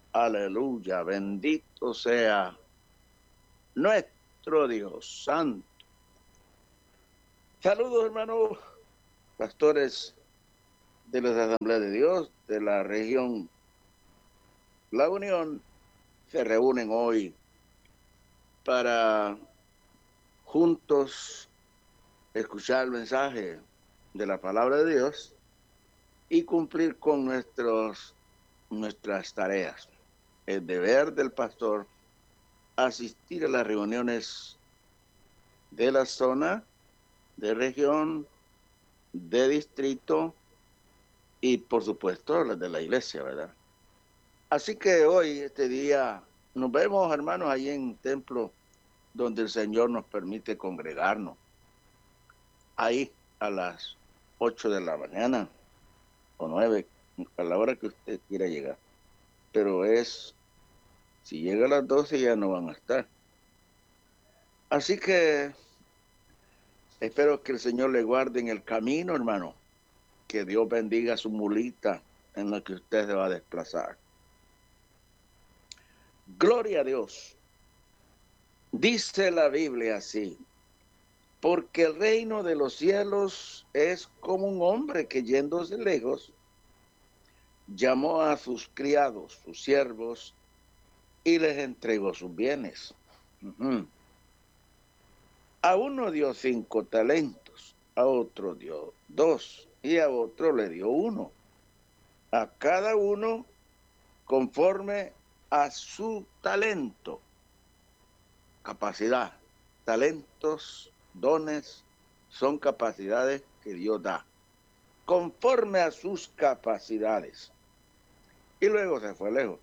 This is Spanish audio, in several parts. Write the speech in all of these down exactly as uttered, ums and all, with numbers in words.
Aleluya, bendito sea nuestro Dios Santo. Saludos, hermanos, pastores de la Asamblea de Dios de la región La Unión. Se reúnen hoy para juntos escuchar el mensaje de la palabra de Dios y cumplir con nuestros, nuestras tareas. El deber del pastor, asistir a las reuniones de la zona, de región, de distrito y por supuesto las de la iglesia, ¿verdad? Así que hoy, este día, nos vemos, hermanos, ahí en el templo donde el Señor nos permite congregarnos. Ahí a las ocho de la mañana o nueve, a la hora que usted quiera llegar. Pero es, si llega a las doce ya no van a estar. Así que espero que el Señor le guarde en el camino, hermano. Que Dios bendiga su mulita en la que usted se va a desplazar. Gloria a Dios. Dice la Biblia así: porque el reino de los cielos es como un hombre que yéndose lejos, llamó a sus criados, sus siervos, y les entregó sus bienes. Uh-huh. A uno dio cinco talentos, a otro dio dos, y a otro le dio uno. A cada uno conforme a su talento, capacidad. Talentos, dones, son capacidades que Dios da, conforme a sus capacidades. Y luego se fue lejos.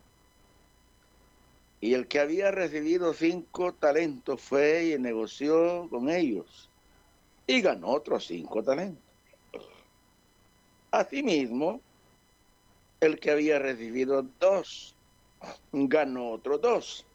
Y el que había recibido cinco talentos fue y negoció con ellos y ganó otros cinco talentos. Asimismo, el que había recibido dos ganó otros dos.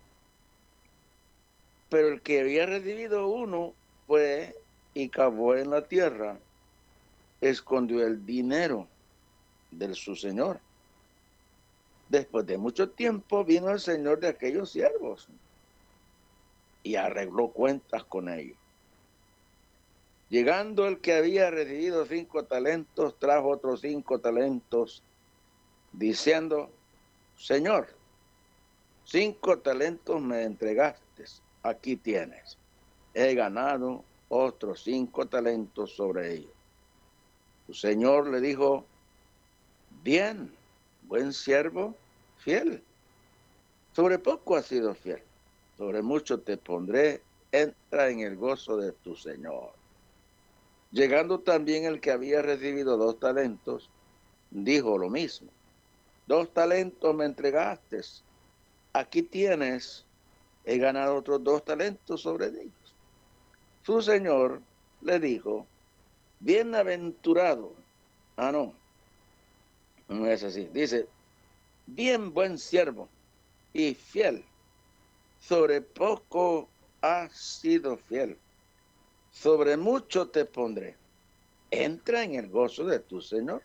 Pero el que había recibido uno fue y cavó en la tierra, escondió el dinero de su señor. Después de mucho tiempo vino el señor de aquellos siervos y arregló cuentas con ellos. Llegando el que había recibido cinco talentos, trajo otros cinco talentos, diciendo: Señor, cinco talentos me entregaste, aquí tienes. He ganado otros cinco talentos sobre ellos. Su señor le dijo: bien, buen siervo, fiel. Sobre poco has sido fiel, sobre mucho te pondré, entra en el gozo de tu señor. Llegando también el que había recibido dos talentos, dijo lo mismo. Dos talentos me entregaste, aquí tienes, he ganado otros dos talentos sobre ellos. Su señor le dijo: bienaventurado. Ah, no, no es así. Dice: bien, buen siervo y fiel. Sobre poco has sido fiel, sobre mucho te pondré. Entra en el gozo de tu Señor.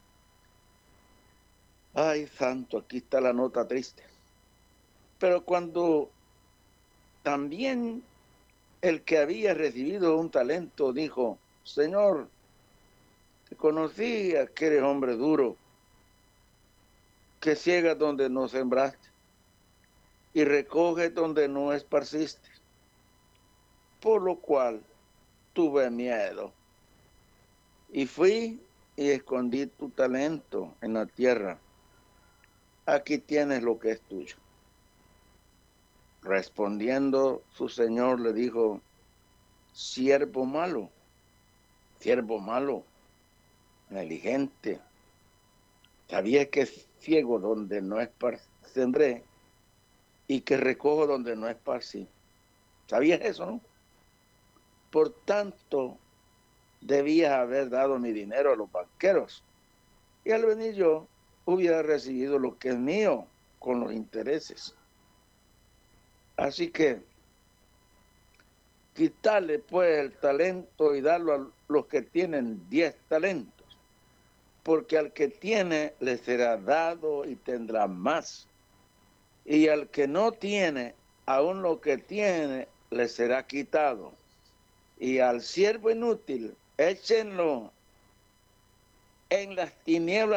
Ay, santo, aquí está la nota triste. Pero cuando también el que había recibido un talento dijo: Señor, te conocía que eres hombre duro, que ciegas donde no sembraste y recoges donde no esparciste. Por lo cual tuve miedo y fui y escondí tu talento en la tierra. Aquí tienes lo que es tuyo. Respondiendo su señor le dijo: siervo malo, siervo malo, negligente. ¿Sabías que ciego donde no sembré y que recojo donde no esparcí? ¿Sabías eso, no? Por tanto, debías haber dado mi dinero a los banqueros, y al venir yo hubiera recibido lo que es mío con los intereses. Así que quitarle pues el talento y darlo a los que tienen diez talentos, porque al que tiene le será dado y tendrá más, y al que no tiene, aún lo que tiene le será quitado. Y al siervo inútil, échenlo en las tinieblas